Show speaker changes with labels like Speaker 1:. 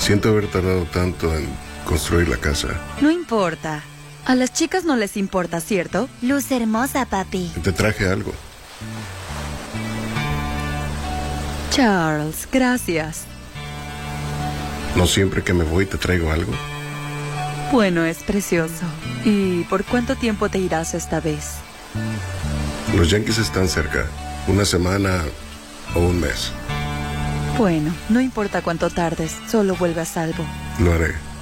Speaker 1: Siento haber tardado tanto en construir la casa.
Speaker 2: No importa. A las chicas no les importa, ¿cierto?
Speaker 3: Luz hermosa, papi.
Speaker 1: Te traje algo.
Speaker 2: Charles, gracias.
Speaker 1: ¿No siempre que me voy te traigo algo?
Speaker 2: Bueno, es precioso. ¿Y por cuánto tiempo te irás esta vez?
Speaker 1: Los Yankees están cerca. 1 semana o 1 mes.
Speaker 2: Bueno, no importa cuánto tardes, solo vuelve a salvo.
Speaker 1: Lo haré.